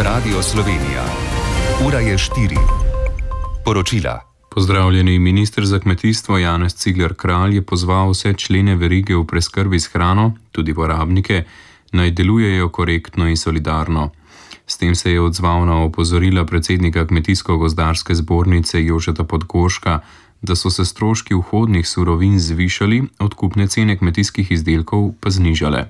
Radio Slovenija. Ura je 4. Poročila. Pozdravljeni. Minister za kmetijstvo Janez Cigler Kralj je pozval vse člene verige v preskrbi s hrano, tudi porabnike, naj delujejo korektno in solidarno. S tem se je odzval na opozorila predsednika Kmetijsko-gozdarske zbornice Jožeta Podgorška, da so se stroški vhodnih surovin zvišali, odkupne cene kmetijskih izdelkov pa znižale.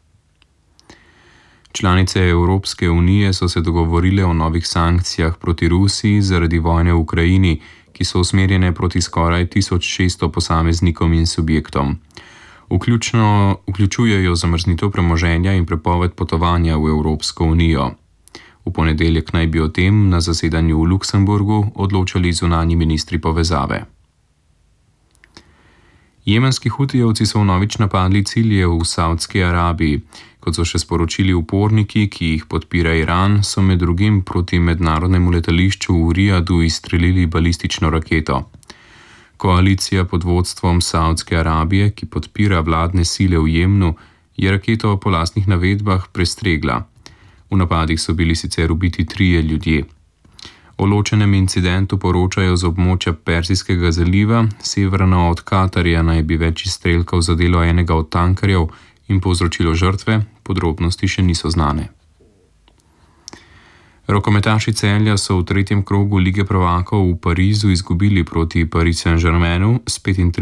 Članice Evropske unije so se dogovorile o novih sankcijah proti Rusiji zaradi vojne v Ukrajini, ki so usmerjene proti skoraj 1600 posameznikom in subjektom. Vključujejo zamrznitev premoženja in prepoved potovanja v Evropsko unijo. V ponedeljek naj bi o tem na zasedanju v Luksemburgu odločali zunanji ministri povezave. Jemenski hutijevci so vnovič napadli cilje v Savdski Arabiji. Kot so še sporočili uporniki, ki jih podpira Iran, so med drugim proti mednarodnemu letališču v Rijadu izstrelili balistično raketo. Koalicija pod vodstvom Savdske Arabije, ki podpira vladne sile v Jemnu, je raketo po lastnih navedbah prestregla. V napadih so bili sicer ubiti 3 ljudje. O ločenem incidentu poročajo z območja Perzijskega zaliva, severno od Katarja naj bi več izstrelkov zadelo enega od tankerjev in povzročilo žrtve, podrobnosti še niso znane. Rokometaši Celja so v 3. krogu Lige prvakov v Parizu izgubili proti Paris Saint-Germainu s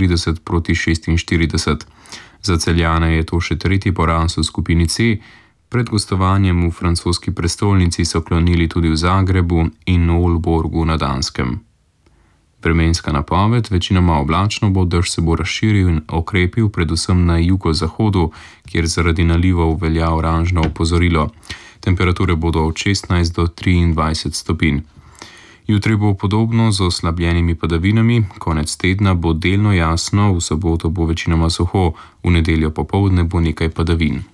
35-46. Za Celjane je to še 3. poraz v skupini C. Pred gostovanjem v francoski prestolnici so klonili tudi v Zagrebu in Aalborgu na Danskem. Vremenska napoved: večinoma oblačno bo, dež se bo razširil in okrepil predvsem na jugozahodu, kjer zaradi nalivov velja oranžno opozorilo. Temperature bodo od 16 do 23 stopinj. Jutri bo podobno z oslabljenimi padavinami, konec tedna bo delno jasno, v soboto bo večinoma suho, v nedeljo popoldne bo nekaj padavin.